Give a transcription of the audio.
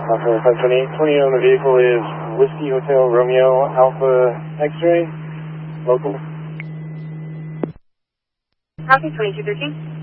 Alpha 528, 20 on the vehicle is Whiskey Hotel Romeo Alpha X-ray, local. Copy 2213.